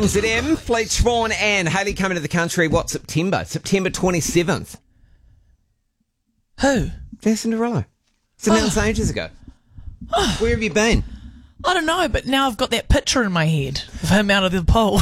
on ZM, Fleet Schwan and Hayley coming to the country, September 27th. Who? Jason Derulo. It's announced ages ago. Where have you been? I don't know, but now I've got that picture in my head of him out of the pool.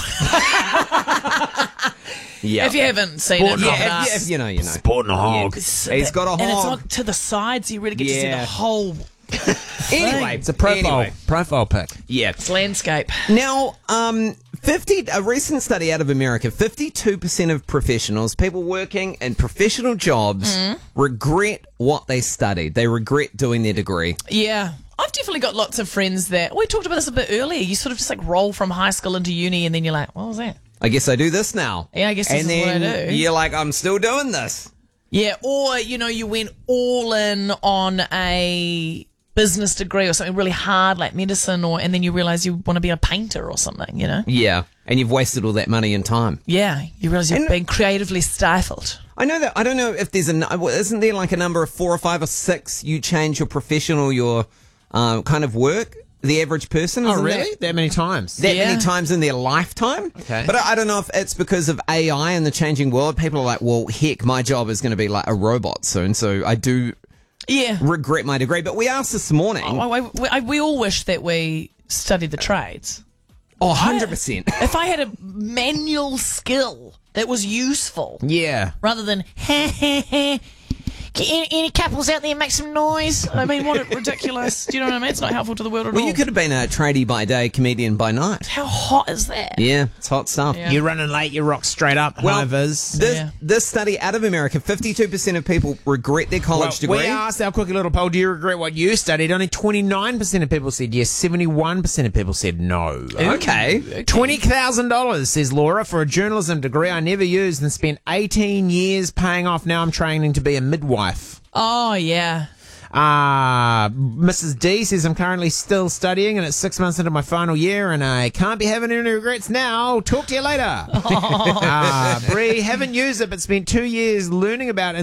Yeah. If you haven't seen it, if you know. Sporting a hog. He's got a hog. And it's like to the sides, so you really get to see the whole Anyway, It's a profile pic. Yeah. it's landscape. Now, a recent study out of America, 52% of professionals, people working in professional jobs, regret what they studied. They regret doing their degree. Yeah. I've definitely got lots of friends that, we talked about this a bit earlier, you sort of just like roll from high school into uni and then you're like, what was that? I guess I do this now. Yeah, I guess this and is what I then do. you're like, I'm still doing this. Yeah, or, you went all in on a business degree or something really hard like medicine, and then you realise you want to be a painter or something, Yeah, and you've wasted all that money and time. Yeah, you realise you've been creatively stifled. I know that. I don't know if there's isn't there like a number of 4 or 5 or 6 you change your professional, your kind of work? The average person. Oh, really? That many times? That many times in their lifetime? Okay. But I don't know if it's because of AI and the changing world. People are like, well, heck, my job is going to be like a robot soon, so I do regret my degree. But we asked this morning. We all wish that we studied the trades. Oh, 100%. If I had a manual skill that was useful, Yeah. rather than any couples out there make some noise. I mean, what a ridiculous. Do you know what I mean? It's not helpful to the world at all. Well, you could have been a tradie by day, comedian by night. How hot is that? Yeah, it's hot stuff. Yeah. You're running late, you rock straight up. High vis. This study out of America, 52% of people regret their college degree. We asked our quickie little poll, do you regret what you studied? Only 29% of people said yes, 71% of people said no. Okay. $20,000, says Laura, for a journalism degree I never used and spent 18 years paying off. Now I'm training to be a midwife. Oh, yeah. Mrs. D says, I'm currently still studying and it's 6 months into my final year and I can't be having any regrets now. Talk to you later. Bree, haven't used it but spent 2 years learning about